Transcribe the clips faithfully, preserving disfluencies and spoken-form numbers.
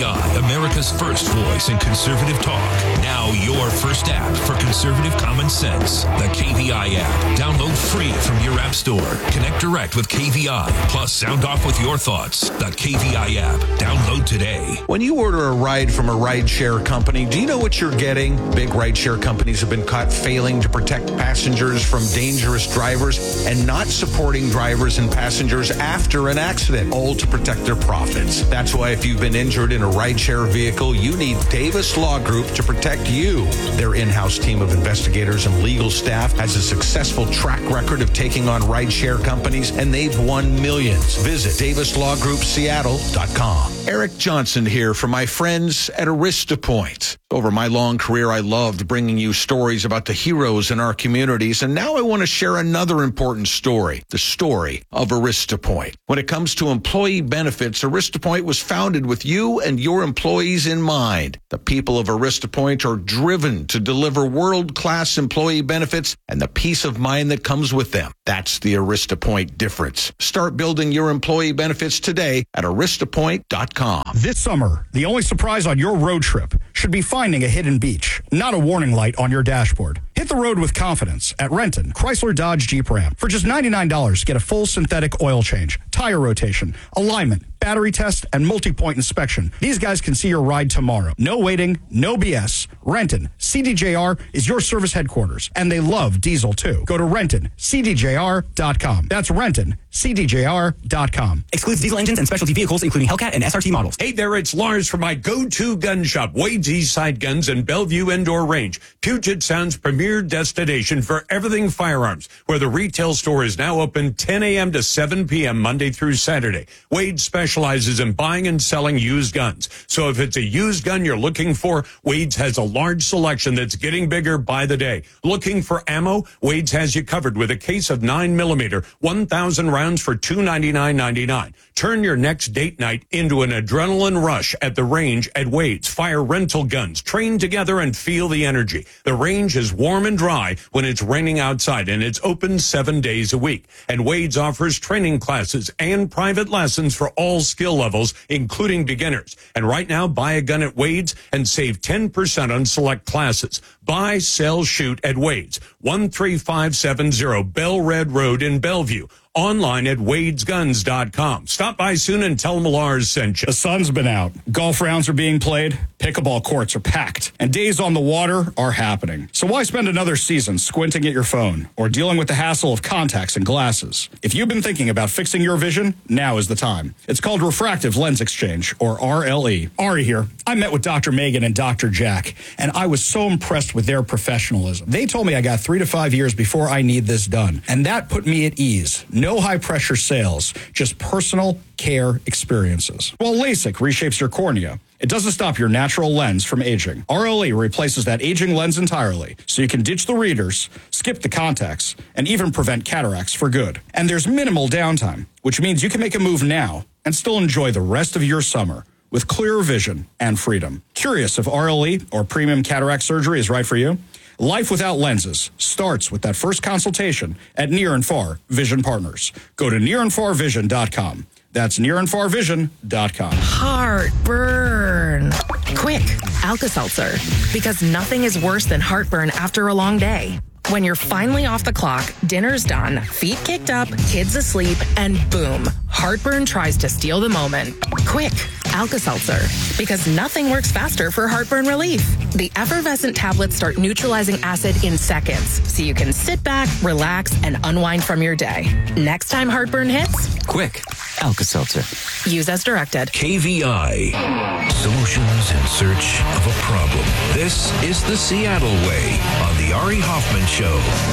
V I, America's first voice in conservative talk. Now your first app for conservative common sense. The K V I app. Download free from your app store. Connect direct with K V I. Plus, sound off with your thoughts. The K V I app. Download today. When you order a ride from a rideshare company, do you know what you're getting? Big rideshare companies have been caught failing to protect passengers from dangerous drivers and not supporting drivers and passengers after an accident, all to protect their profits. That's why if you've been injured in a rideshare vehicle, you need Davis Law Group to protect you. Their in-house team of investigators and legal staff has a successful track record of taking on rideshare companies, and they've won millions. Visit Davis Law Group Seattle dot com. Eric Johnson here for my friends at AristaPoint. Over my long career, I loved bringing you stories about the heroes in our communities, and now I want to share another important story, the story of AristaPoint. When it comes to employee benefits, AristaPoint was founded with you and your employees in mind. The people of AristaPoint are driven to deliver world-class employee benefits and the peace of mind that comes with them. That's the AristaPoint difference. Start building your employee benefits today at Arista Point dot com. This summer, the only surprise on your road trip should be finding a hidden beach, not a warning light on your dashboard. Hit the road with confidence at Renton, Chrysler Dodge Jeep Ram. For just ninety-nine dollars, get a full synthetic oil change, tire rotation, alignment, battery test, and multi-point inspection. These guys can see your ride tomorrow. No waiting, no B S. Renton, C D J R is your service headquarters, and they love diesel too. Go to Renton, C D J R dot com. That's Renton, C D J R dot com. Excludes diesel engines and specialty vehicles, including Hellcat and S R T models. Hey there, it's Lars from my go-to gun shop, Wade's Eastside Guns in Bellevue Indoor Range, Puget Sound's premier destination for everything firearms, where the retail store is now open ten a.m. to seven p.m. Monday through Saturday. Wade specializes in buying and selling used guns. So if it's a used gun you're looking for, Wade's has a large selection that's getting bigger by the day. Looking for ammo? Wade's has you covered with a case of nine millimeter, one thousand rounds for two hundred ninety-nine ninety-nine. Turn your next date night into an adrenaline rush at the range at Wade's. Fire rental guns. Train together and feel the energy. The range is warm and dry when it's raining outside, and it's open seven days a week. And Wade's offers training classes and private lessons for all skill levels, including beginners. And right now, buy a gun at Wade's and save ten percent on select classes. Buy, sell, shoot at Wade's. one three five seven zero Bell Red Road in Bellevue. Online at wades guns dot com. Stop by soon and tell them Lars sent you. The sun's been out. Golf rounds are being played. Pickleball courts are packed. And days on the water are happening. So why spend another season squinting at your phone or dealing with the hassle of contacts and glasses? If you've been thinking about fixing your vision, now is the time. It's called Refractive Lens Exchange, or R L E. Ari here. I met with Doctor Megan and Doctor Jack, and I was so impressed with their professionalism. They told me I got three to five years before I need this done. And that put me at ease. No high-pressure sales, just personal care experiences. While LASIK reshapes your cornea, it doesn't stop your natural lens from aging. R L E replaces that aging lens entirely, so you can ditch the readers, skip the contacts, and even prevent cataracts for good. And there's minimal downtime, which means you can make a move now and still enjoy the rest of your summer with clearer vision and freedom. Curious if R L E or premium cataract surgery is right for you? Life without lenses starts with that first consultation at Near and Far Vision Partners. Go to near and far vision dot com. That's near and far vision dot com. Heartburn. Quick, Alka-Seltzer. Because nothing is worse than heartburn after a long day. When you're finally off the clock, dinner's done, feet kicked up, kids asleep, and boom, heartburn tries to steal the moment. Quick, Alka-Seltzer. Because nothing works faster for heartburn relief. The effervescent tablets start neutralizing acid in seconds, so you can sit back, relax, and unwind from your day. Next time heartburn hits, Quick, Alka-Seltzer. use as directed. K V I. Solutions in search of a problem. This is the Seattle Way on the Ari Hoffman Show.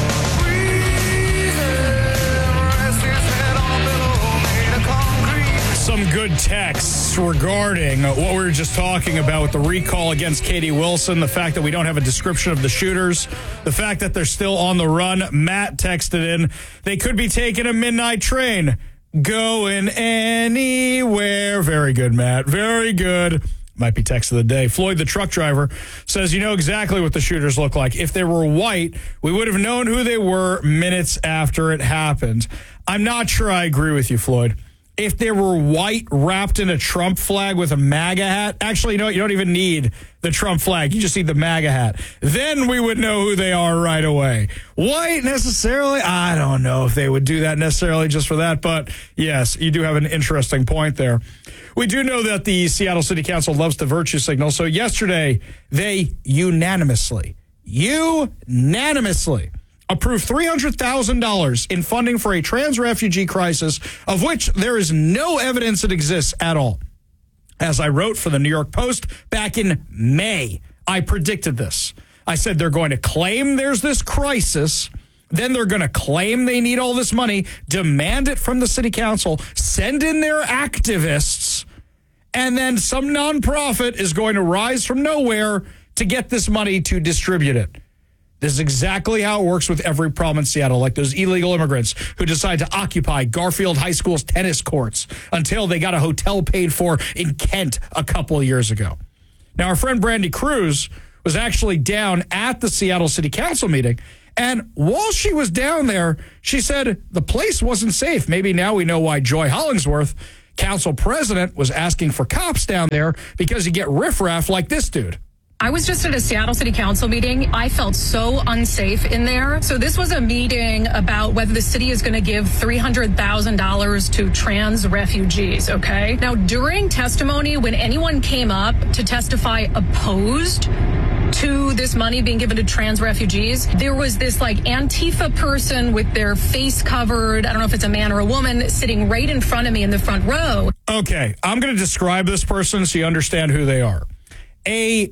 Some good texts regarding what we were just talking about with the recall against Katie Wilson, the fact that we don't have a description of the shooters, the fact that they're still on the run. Matt texted in, they could be taking a midnight train, going anywhere. Very good, Matt. Very good. Might be text of the day. Floyd, the truck driver, says, you know exactly what the shooters look like. If they were white, we would have known who they were minutes after it happened. I'm not sure I agree with you, Floyd. if they were white wrapped in a Trump flag with a MAGA hat. Actually, you know, you don't even need the Trump flag. You just need the MAGA hat. Then we would know who they are right away. White necessarily? I don't know if they would do that necessarily just for that. But yes, you do have an interesting point there. We do know that the Seattle City Council loves the virtue signal. So yesterday, they unanimously, unanimously approved three hundred thousand dollars in funding for a trans refugee crisis, of which there is no evidence it exists at all. As I wrote for the New York Post back in May, I predicted this. I said they're going to claim there's this crisis, then they're going to claim they need all this money, demand it from the city council, send in their activists, and then some nonprofit is going to rise from nowhere to get this money to distribute it. This is exactly how it works with every problem in Seattle, like those illegal immigrants who decide to occupy Garfield High School's tennis courts until they got a hotel paid for in Kent a couple of years ago. Now, our friend Brandy Cruz was actually down at the Seattle City Council meeting, and while she was down there, she said the place wasn't safe. Maybe now we know why Joy Hollingsworth, council president, was asking for cops down there, because you get riffraff like this dude. I was just at a Seattle City Council meeting. I felt so unsafe in there. So this was a meeting about whether the city is going to give three hundred thousand dollars to trans refugees, okay? Now, during testimony, when anyone came up to testify opposed to this money being given to trans refugees, there was this like Antifa person with their face covered, I don't know if it's a man or a woman, sitting right in front of me in the front row. Okay, I'm going to describe this person so you understand who they are. A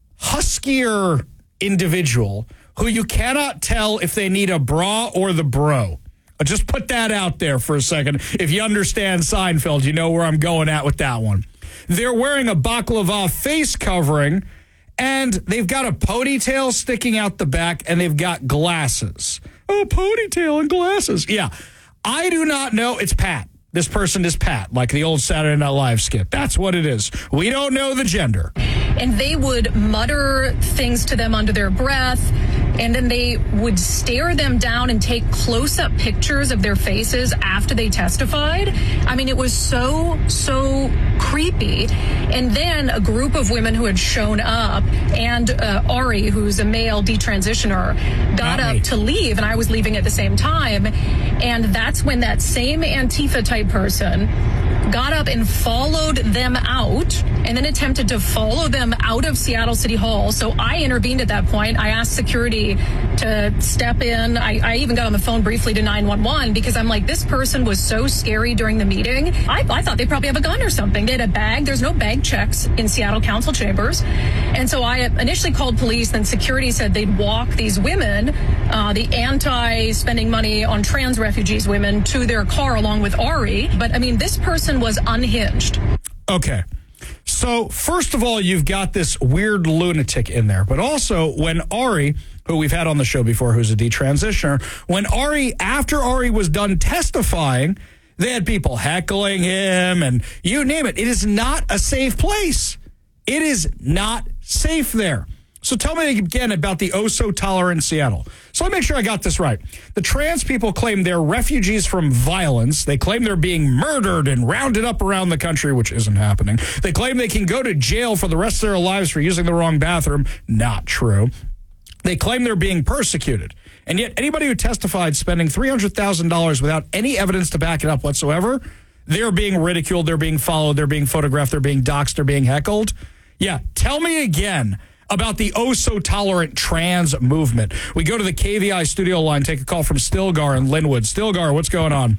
huskier individual who you cannot tell if they need a bra or the bro. I'll just put that out there for a second. If you understand Seinfeld, you know where I'm going at with that one. They're wearing a baklava face covering, and they've got a ponytail sticking out the back, and they've got glasses. Oh, ponytail and glasses. Yeah. I do not know. It's Pat. This person is Pat, like the old Saturday Night Live skit. That's what it is. We don't know the gender. And they would mutter things to them under their breath, and then they would stare them down and take close-up pictures of their faces after they testified. I mean, it was so, so creepy. And then a group of women who had shown up, and uh, Ari, who's a male detransitioner, got Not up me. to leave, and I was leaving at the same time. And that's when that same Antifa-type person got up and followed them out, and then attempted to follow them out of Seattle City Hall. So I intervened at that point. I asked security to step in. I, I even got on the phone briefly to nine one one, because I'm like, this person was so scary during the meeting. I, I thought they probably have a gun or something. They had a bag. There's no bag checks in Seattle Council chambers. And so I initially called police. Then security said they'd walk these women, uh, the anti-spending money on trans refugees women, to their car along with Ari. But I mean, this person was unhinged. Okay. So, first of all, you've got this weird lunatic in there. But also, when Ari, who we've had on the show before, who's a detransitioner, when Ari, after Ari was done testifying, they had people heckling him and you name it. It is not a safe place. It is not safe there. So tell me again about the oh-so-tolerant Seattle. So let me make sure I got this right. The trans people claim they're refugees from violence. They claim they're being murdered and rounded up around the country, which isn't happening. They claim they can go to jail for the rest of their lives for using the wrong bathroom. Not true. They claim they're being persecuted. And yet anybody who testified spending three hundred thousand dollars without any evidence to back it up whatsoever, they're being ridiculed, they're being followed, they're being photographed, they're being doxxed, they're being heckled. Yeah, tell me again about the oh-so-tolerant trans movement. We go to the K V I studio line, take a call from Stilgar in Linwood. Stilgar, what's going on?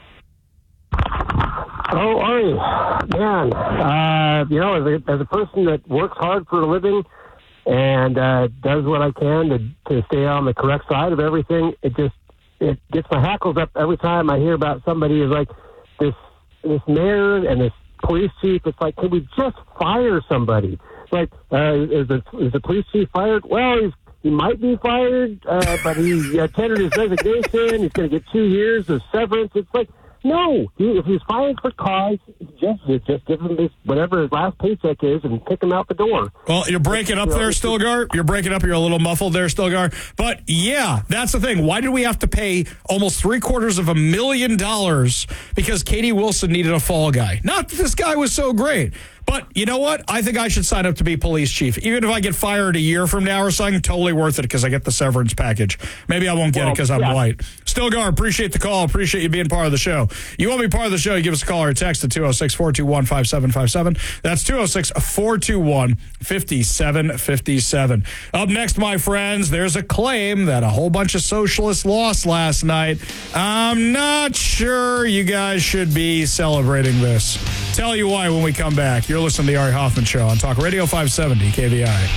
Oh, Ari, man, uh, you know, as a, as a person that works hard for a living and uh, does what I can to, to stay on the correct side of everything, it just it gets my hackles up every time I hear about somebody who's like this this mayor and this police chief. It's like, can we just fire somebody? Like, uh, is the is the police chief fired? Well, he's, he might be fired, uh, but he uh, tendered his resignation. He's going to get two years of severance. It's like, No, he, if he's filing for cause, just just give him this whatever his last paycheck is and kick him out the door. Well, you're breaking up there, Stilgar. You're breaking up. You're a little muffled there, Stilgar. But yeah, that's the thing. Why did we have to pay almost three quarters of a million dollars because Katie Wilson needed a fall guy? Not that this guy was so great. But you know what? I think I should sign up to be police chief. Even if I get fired a year from now or something, totally worth it because I get the severance package. Maybe I won't get well, it because I'm yeah. white. Stilgar, appreciate the call. Appreciate you being part of the show. You want to be part of the show, you give us a call or a text at two oh six, four two one, five seven five seven. That's two oh six, four two one, five seven five seven. Up next, my friends, there's a claim that a whole bunch of socialists lost last night. I'm not sure you guys should be celebrating this. Tell you why when we come back. You're listening to the Ari Hoffman Show on Talk Radio five seventy K V I.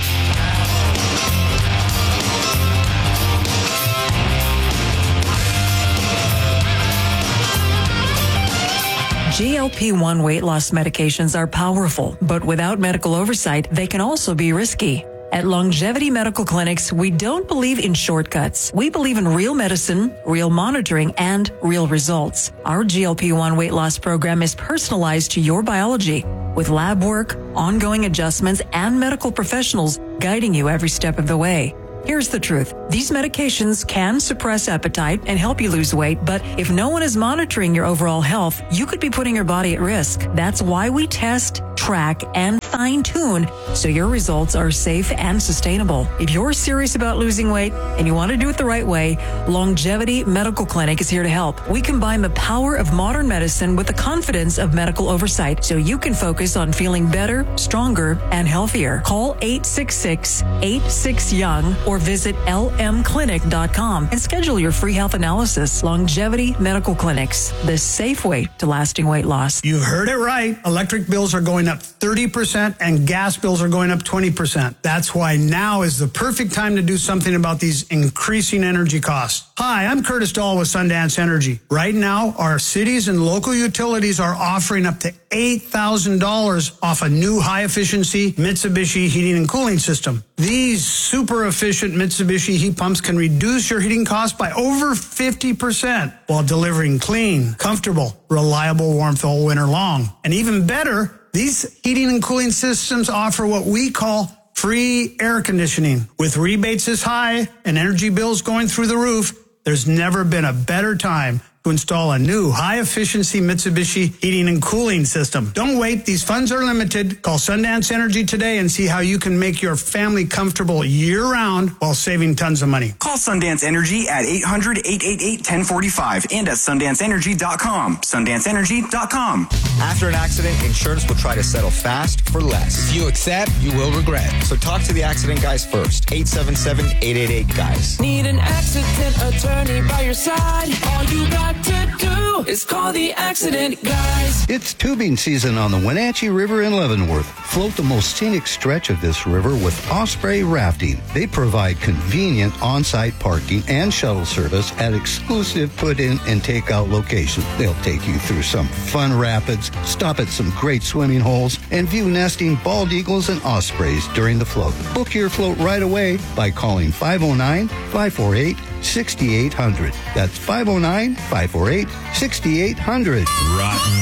G L P one weight loss medications are powerful, but without medical oversight, they can also be risky. At Longevity Medical Clinics, we don't believe in shortcuts. We believe in real medicine, real monitoring, and real results. Our G L P one weight loss program is personalized to your biology, with lab work, ongoing adjustments, and medical professionals guiding you every step of the way. Here's the truth. These medications can suppress appetite and help you lose weight, but if no one is monitoring your overall health, you could be putting your body at risk. That's why we test, track, and fine-tune so your results are safe and sustainable. If you're serious about losing weight and you want to do it the right way, Longevity Medical Clinic is here to help. We combine the power of modern medicine with the confidence of medical oversight so you can focus on feeling better, stronger, and healthier. Call eight six six, eight six, young or visit L M clinic dot com and schedule your free health analysis. Longevity Medical Clinics, the safe way to lasting weight loss. You heard it right. Electric bills are going up thirty percent and gas bills are going up twenty percent. That's why now is the perfect time to do something about these increasing energy costs. Hi, I'm Curtis Dahl with Sundance Energy. Right now, our cities and local utilities are offering up to eight thousand dollars off a new high-efficiency Mitsubishi heating and cooling system. These super efficient Mitsubishi heat pumps can reduce your heating costs by over fifty percent while delivering clean, comfortable, reliable warmth all winter long. And even better, these heating and cooling systems offer what we call free air conditioning. With rebates this high and energy bills going through the roof, there's never been a better time to install a new high-efficiency Mitsubishi heating and cooling system. Don't wait. These funds are limited. Call Sundance Energy today and see how you can make your family comfortable year-round while saving tons of money. Call Sundance Energy at eight hundred, eight eight eight, one zero four five and at sundance energy dot com. sundance energy dot com. After an accident, insurance will try to settle fast for less. If you accept, you will regret. So talk to the accident guys first. eight seven seven, eight eight eight, guys. Need an accident attorney by your side? All you got to do is call the accident guys. It's tubing season on the Wenatchee River in Leavenworth. Float the most scenic stretch of this river with Osprey Rafting. They provide convenient on-site parking and shuttle service at exclusive put-in and take-out locations. They'll take you through some fun rapids, stop at some great swimming holes, and view nesting bald eagles and ospreys during the float. Book your float right away by calling five oh nine, five four eight, six eight zero zero. That's five oh nine, five four eight, six eight zero zero. Rotten,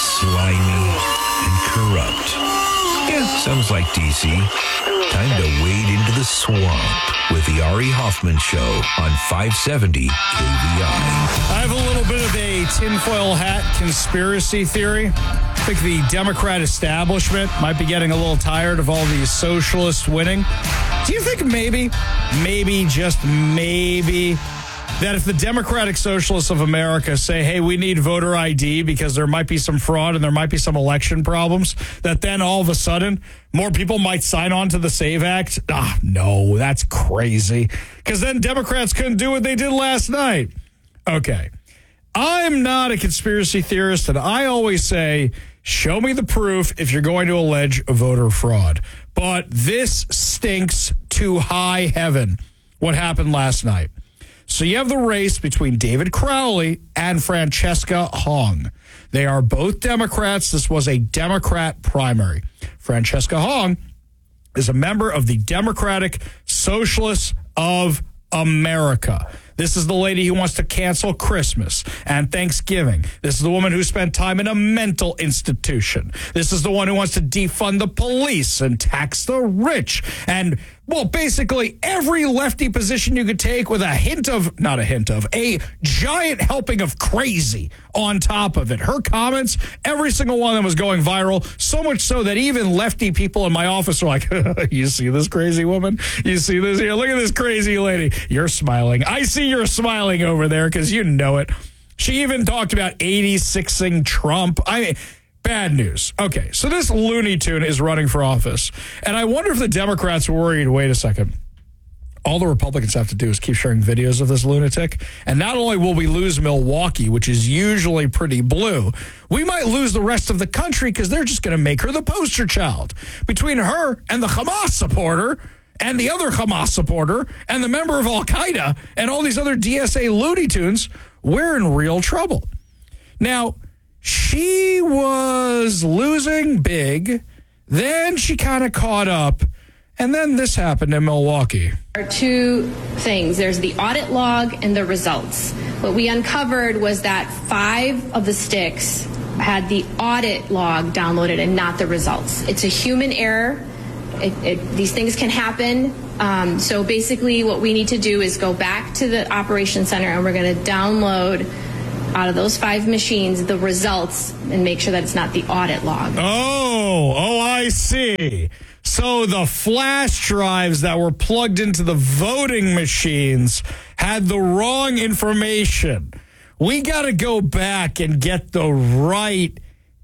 slimy, and corrupt. Yeah, sounds like D C. Time to wade into the swamp with the Ari Hoffman Show on five seventy K V I. I have a little bit of a tinfoil hat conspiracy theory. I think the Democrat establishment might be getting a little tired of all these socialists winning. Do you think maybe, maybe, just maybe, that if the Democratic Socialists of America say, hey, we need voter I D because there might be some fraud and there might be some election problems, that then all of a sudden more people might sign on to the SAVE Act? Ah, no, that's crazy. Because then Democrats couldn't do what they did last night. Okay. I'm not a conspiracy theorist, and I always say, show me the proof if you're going to allege voter fraud. But this stinks to high heaven, what happened last night. So you have the race between David Crowley and Francesca Hong. They are both Democrats. This was a Democrat primary. Francesca Hong is a member of the Democratic Socialists of America. This is the lady who wants to cancel Christmas and Thanksgiving. This is the woman who spent time in a mental institution. This is the one who wants to defund the police and tax the rich. And, well, basically every lefty position you could take with a hint of, not a hint of, a giant helping of crazy on top of it. Her comments, every single one of them was going viral, so much so that even lefty people in my office are like, you see this crazy woman? You see this here? Look at this crazy lady. You're smiling. I see you're smiling over there because you know it. She even talked about eighty-sixing Trump. I Bad news. Okay, so this Looney Tune is running for office, and I wonder if the Democrats are worried, wait a second, all the Republicans have to do is keep sharing videos of this lunatic, and not only will we lose Milwaukee, which is usually pretty blue, we might lose the rest of the country because they're just going to make her the poster child. Between her and the Hamas supporter, and the other Hamas supporter, and the member of Al-Qaeda, and all these other D S A Looney Tunes, we're in real trouble. Now, she was losing big, then she kind of caught up, and then this happened in Milwaukee. There are two things. There's the audit log and the results. What we uncovered was that five of the sticks had the audit log downloaded and not the results. It's a human error. It, it, these things can happen. Um, so basically what we need to do is go back to the operations center and we're going to download out of those five machines the results and make sure that it's not the audit log. Oh, oh, I see. So the flash drives that were plugged into the voting machines had the wrong information. We got to go back and get the right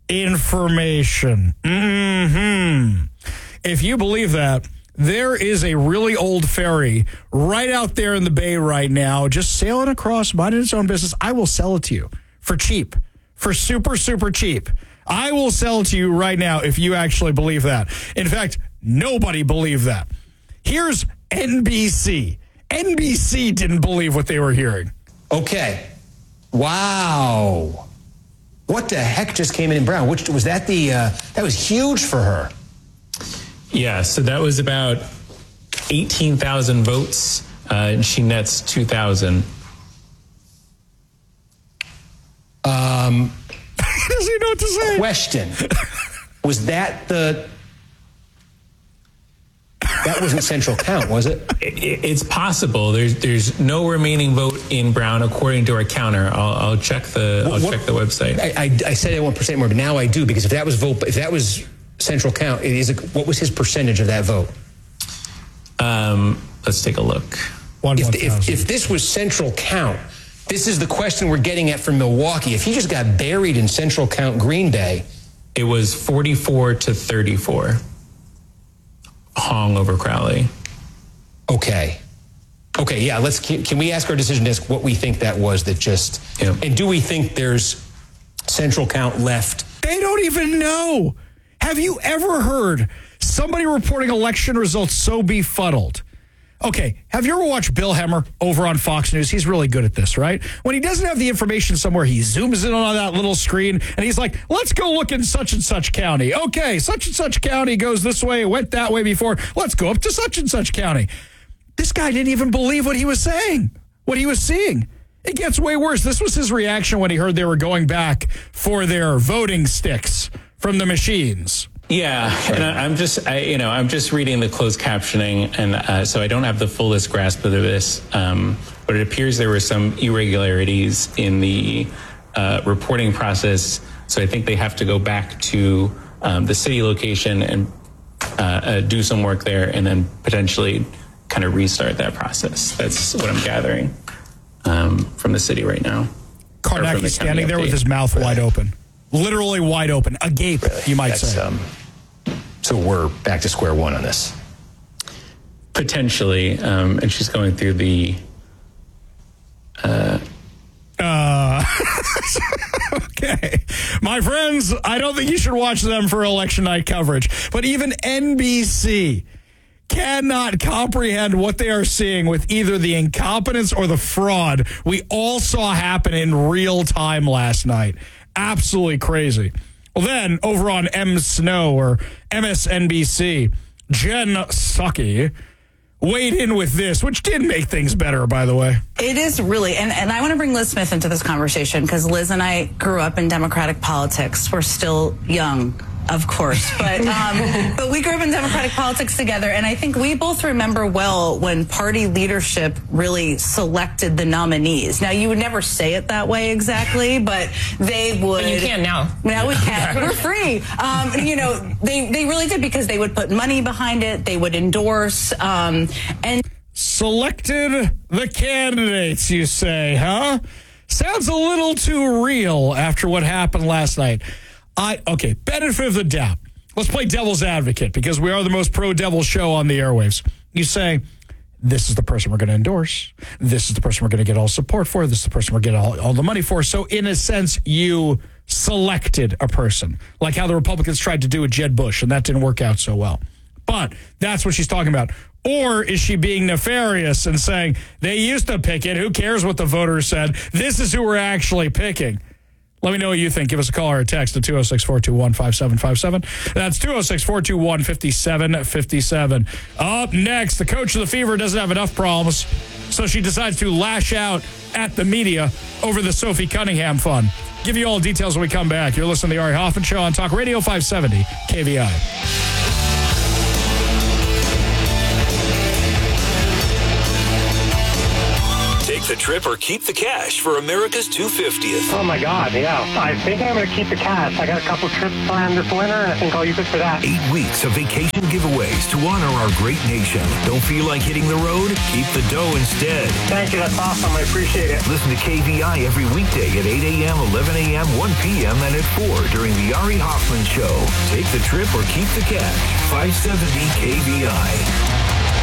information. Mm-hmm. If you believe that, there is a really old ferry right out there in the bay right now, just sailing across, minding its own business. I will sell it to you for cheap, for super, super cheap. I will sell it to you right now if you actually believe that. In fact, nobody believed that. Here's N B C. N B C didn't believe what they were hearing. Okay. Wow. What the heck just came in in Brown? Which was that the, uh, that was huge for her. Yeah, so that was about eighteen thousand votes, uh, and she nets two thousand. Um, does he know what to say? Question. Was that the... That wasn't central count, was it? it? It's possible. There's there's no remaining vote in Brown according to our counter. I'll, I'll check the I'll what, check the website. I, I, I said I want percent more, but now I do, because if that was vote, if that was central count, is it, what was his percentage of that vote? Um, let's take a look. One, if, if, if this was central count, this is the question we're getting at from Milwaukee. If he just got buried in central count Green Bay, it was forty-four to thirty-four. Hong over Crowley. Okay. Okay, yeah, let's can, can we ask our decision desk what we think that was that just yeah. And do we think there's central count left? They don't even know. Have you ever heard somebody reporting election results so befuddled? Okay, have you ever watched Bill Hemmer over on Fox News? He's really good at this, right? When he doesn't have the information somewhere, he zooms in on that little screen, and he's like, let's go look in such and such county. Okay, such and such county goes this way, went that way before. Let's go up to such and such county. This guy didn't even believe what he was saying, what he was seeing. It gets way worse. This was his reaction when he heard they were going back for their voting sticks from the machines. Yeah, and I, I'm just, I, you know, I'm just reading the closed captioning, and uh, so I don't have the fullest grasp of this, um, but it appears there were some irregularities in the uh, reporting process, so I think they have to go back to um, the city location and uh, uh, do some work there, and then potentially kind of restart that process. That's what I'm gathering um, from the city right now. Karnacki standing there with his mouth wide open. Literally wide open, agape, really? You might That's, say. Um, so we're back to square one on this. Potentially, um, and she's going through the. Uh, uh, okay. My friends, I don't think you should watch them for election night coverage, but even N B C cannot comprehend what they are seeing with either the incompetence or the fraud we all saw happen in real time last night. Absolutely crazy. Well, then, over on M Snow or M S N B C, Jen Psaki weighed in with this, which did make things better, by the way. It is really, and, and I want to bring Liz Smith into this conversation because Liz and I grew up in Democratic politics. We're still young, of course, but um, but we grew up in Democratic politics together, and I think we both remember well when party leadership really selected the nominees. Now, you would never say it that way exactly, but they would. But you can now. Now we can. We're free. Um, you know, they, they really did because they would put money behind it. They would endorse. Um, and Selected the candidates, you say, huh? Sounds a little too real after what happened last night. I okay, benefit of the doubt. Let's play devil's advocate because we are the most pro-devil show on the airwaves. You say, this is the person we're going to endorse. This is the person we're going to get all support for. This is the person we're getting all, all the money for. So in a sense, you selected a person, like how the Republicans tried to do with Jeb Bush, and that didn't work out so well. But that's what she's talking about. Or is she being nefarious and saying, they used to pick it. Who cares what the voters said? This is who we're actually picking. Let me know what you think. Give us a call or a text at two oh six, four two one, five seven five seven. That's two oh six, four two one, five seven five seven. Up next, the coach of the Fever doesn't have enough problems, so she decides to lash out at the media over the Sophie Cunningham fund. Give you all the details when we come back. You're listening to the Ari Hoffman Show on Talk Radio five seventy K V I. The trip or keep the cash for America's two hundred fiftieth. Oh, my God, yeah. I think I'm going to keep the cash. I got a couple trips planned this winter, and I think I'll use it for that. Eight weeks of vacation giveaways to honor our great nation. Don't feel like hitting the road? Keep the dough instead. Thank you. That's awesome. I appreciate it. Listen to K V I every weekday at eight a.m., eleven a.m., one p.m., and at four during the Ari Hoffman Show. Take the trip or keep the cash. five seventy K V I.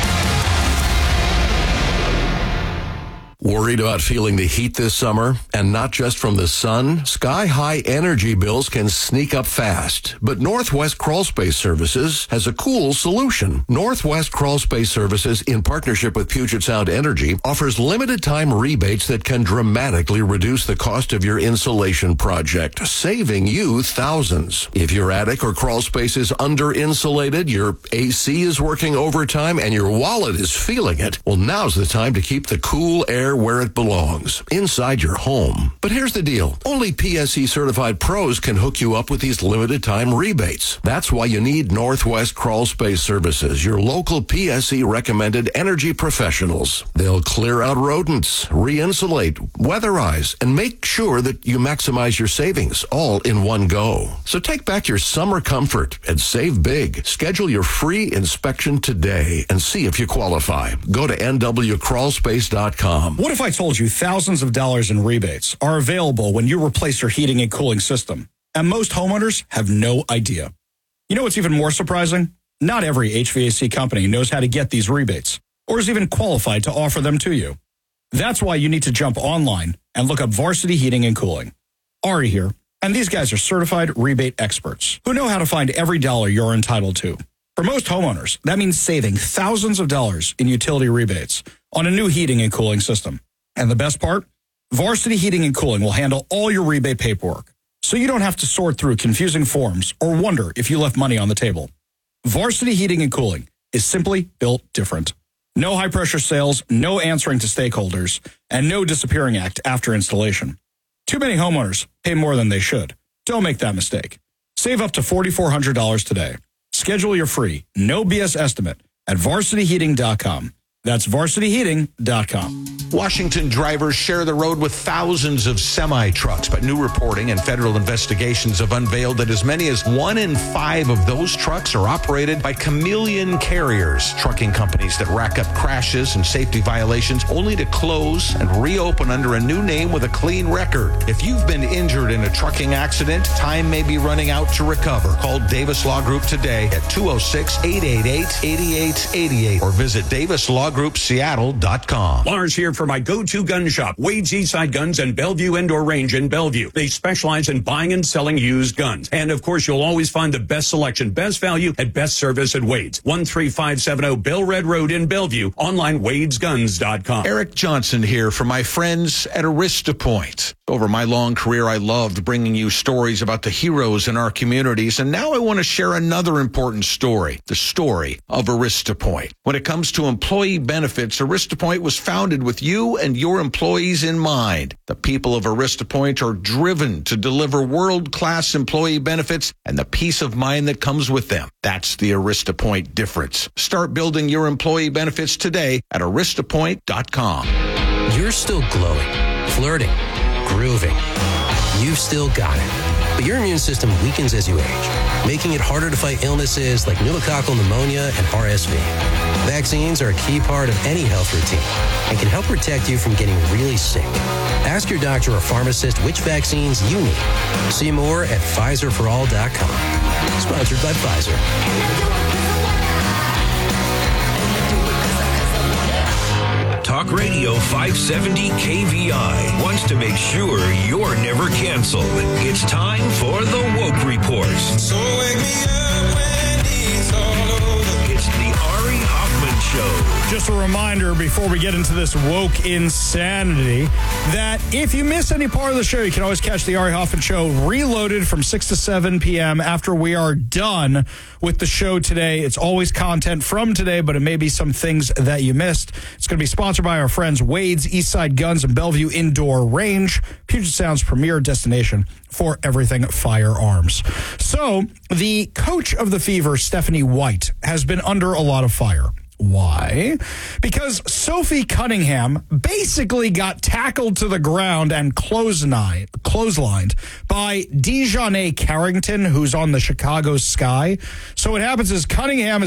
Worried about feeling the heat this summer? And not just from the sun? Sky-high energy bills can sneak up fast. But Northwest Crawl Space Services has a cool solution. Northwest Crawl Space Services, in partnership with Puget Sound Energy, offers limited-time rebates that can dramatically reduce the cost of your insulation project, saving you thousands. If your attic or crawl space is under-insulated, your A C is working overtime, and your wallet is feeling it, well, now's the time to keep the cool air where it belongs, inside your home. But here's the deal. Only P S E certified pros can hook you up with these limited time rebates. That's why you need Northwest Crawl Space Services, your local P S E recommended energy professionals. They'll clear out rodents, re-insulate, weatherize, and make sure that you maximize your savings all in one go. So take back your summer comfort and save big. Schedule your free inspection today and see if you qualify. Go to N W crawl space dot com. What if I told you thousands of dollars in rebates are available when you replace your heating and cooling system, and most homeowners have no idea? You know what's even more surprising? Not every H V A C company knows how to get these rebates or is even qualified to offer them to you. That's why you need to jump online and look up Varsity Heating and Cooling. Ari here, and these guys are certified rebate experts who know how to find every dollar you're entitled to. For most homeowners, that means saving thousands of dollars in utility rebates on a new heating and cooling system. And the best part? Varsity Heating and Cooling will handle all your rebate paperwork, so you don't have to sort through confusing forms or wonder if you left money on the table. Varsity Heating and Cooling is simply built different. No high-pressure sales, no answering to stakeholders, and no disappearing act after installation. Too many homeowners pay more than they should. Don't make that mistake. Save up to four thousand four hundred dollars today. Schedule your free, no B S estimate at varsity heating dot com. That's varsity heating dot com. Washington drivers share the road with thousands of semi-trucks, but new reporting and federal investigations have unveiled that as many as one in five of those trucks are operated by chameleon carriers, trucking companies that rack up crashes and safety violations only to close and reopen under a new name with a clean record. If you've been injured in a trucking accident, time may be running out to recover. Call Davis Law Group today at two oh six, eight eight eight, eight eight eight eight or visit davis law group seattle dot com. Lars here for my go-to gun shop, Wade's Eastside Guns and Bellevue Indoor Range in Bellevue. They specialize in buying and selling used guns. And of course, you'll always find the best selection, best value, and best service at Wade's. one three five seven zero Bell Red Road in Bellevue. Online, wades guns dot com. Eric Johnson here for my friends at Arista Point. Over my long career, I loved bringing you stories about the heroes in our communities, and now I want to share another important story, the story of AristaPoint. When it comes to employee benefits, AristaPoint was founded with you and your employees in mind. The people of AristaPoint are driven to deliver world-class employee benefits and the peace of mind that comes with them. That's the AristaPoint difference. Start building your employee benefits today at arista point dot com. You're still glowing, flirting, grooving. You've still got it. But your immune system weakens as you age, making it harder to fight illnesses like pneumococcal pneumonia and R S V. Vaccines are a key part of any health routine and can help protect you from getting really sick. Ask your doctor or pharmacist which vaccines you need. See more at Pfizer for all dot com. Sponsored by Pfizer. Talk Radio five seventy K V I wants to make sure you're never canceled. It's time for the Woke Report. So wake me up when it's all over. It's the Ari Hoffman Show. Just a reminder before we get into this woke insanity that if you miss any part of the show, you can always catch the Ari Hoffman Show reloaded from six to seven p.m. after we are done with the show today. It's always content from today, but it may be some things that you missed. It's going to be sponsored by our friends Wade's Eastside Guns and Bellevue Indoor Range, Puget Sound's premier destination for everything firearms. So the coach of the Fever, Stephanie White, has been under a lot of fire. Why? Because Sophie Cunningham basically got tackled to the ground and clotheslined by Dejanay Carrington, who's on the Chicago Sky. So what happens is Cunningham